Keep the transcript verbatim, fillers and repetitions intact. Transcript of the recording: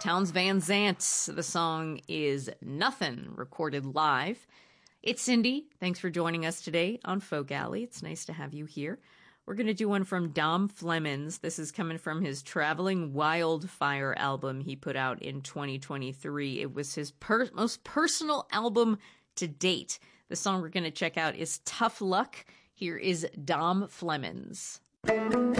Townes Van Zandt. The song is Nothing, recorded live. It's Cindy. Thanks for joining us today on Folk Alley. It's nice to have you here. We're going to do one from Dom Flemons. This is coming from his Traveling Wildfire album he put out in twenty twenty-three. It was his per- most personal album to date. The song we're going to check out is Tough Luck. Here is Dom Flemons.